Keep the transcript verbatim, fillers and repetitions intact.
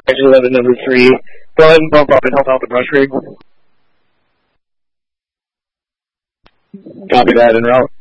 eleven, number three. Go ahead and bump up and help out the brush rig. Copy that, en route.